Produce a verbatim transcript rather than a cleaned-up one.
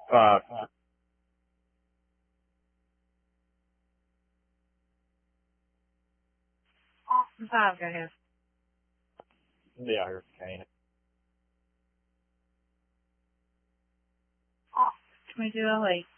Fuck. Austin five, go ahead. Yeah, I heard Kane. Austin twenty-two oh eight.